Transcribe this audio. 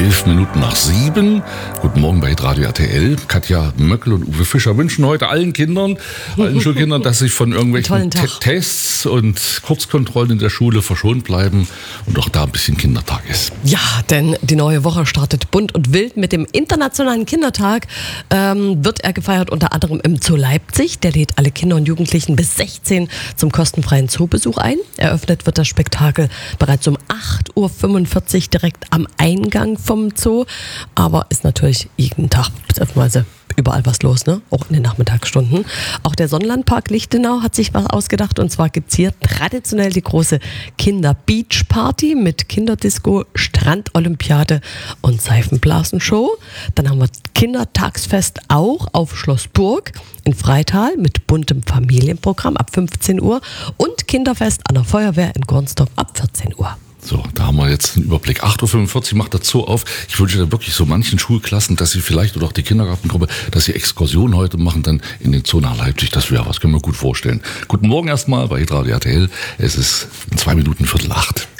7:11. Guten Morgen bei Radio RTL. Katja Möckel und Uwe Fischer wünschen heute allen Kindern, allen Schulkindern, dass sie von irgendwelchen Tests und Kurzkontrollen in der Schule verschont bleiben und auch da ein bisschen Kindertag ist. Ja, denn die neue Woche startet bunt und wild mit dem Internationalen Kindertag. Wird er gefeiert unter anderem im Zoo Leipzig. Der lädt alle Kinder und Jugendlichen bis 16 zum kostenfreien Zoobesuch ein. Eröffnet wird das Spektakel bereits um 8:45 Uhr direkt am Eingang vom Zoo. Aber ist natürlich jeden Tag beziehungsweise überall was los, ne? Auch in den Nachmittagsstunden. Auch der Sonnenlandpark Lichtenau hat sich was ausgedacht. Und zwar gibt es hier traditionell die große Kinder-Beach-Party mit Kinderdisco, Strandolympiade und Seifenblasenshow. Dann haben wir Kindertagsfest auch auf Schloss Burg in Freital mit buntem Familienprogramm ab 15 Uhr und Kinderfest an der Feuerwehr in Gornsdorf ab 14 Uhr. So, da haben wir jetzt einen Überblick. 8:45 Uhr macht der Zoo auf. Ich wünsche da wirklich so manchen Schulklassen, dass sie vielleicht, oder auch die Kindergartengruppe, dass sie Exkursionen heute machen, dann in den Zoo nach Leipzig. Das wäre was, können wir gut vorstellen. Guten Morgen erstmal bei Radio RTL. Es ist 2 Minuten 7:45.